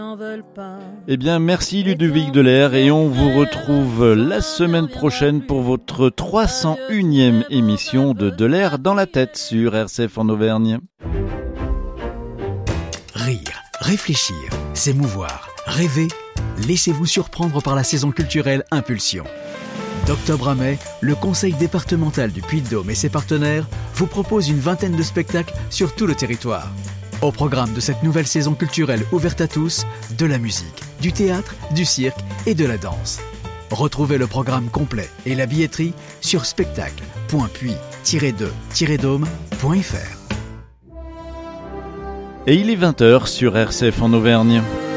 Eh bien, merci Ludovic Delair et on vous retrouve la semaine prochaine pour votre 301e émission de Delair dans la tête sur RCF en Auvergne. Rire, réfléchir, s'émouvoir, rêver, laissez-vous surprendre par la saison culturelle Impulsion. D'octobre à mai, le Conseil départemental du Puy-de-Dôme et ses partenaires vous proposent une vingtaine de spectacles sur tout le territoire. Au programme de cette nouvelle saison culturelle ouverte à tous, de la musique, du théâtre, du cirque et de la danse. Retrouvez le programme complet et la billetterie sur spectacle.puy-2-dôme.fr. Et il est 20h sur RCF en Auvergne.